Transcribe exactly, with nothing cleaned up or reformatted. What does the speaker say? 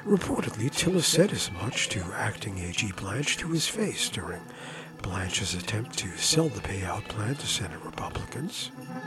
Reportedly, Tillis said as much to acting A G Blanche to his face during Blanche's attempt to sell the payout plan to Senate Republicans.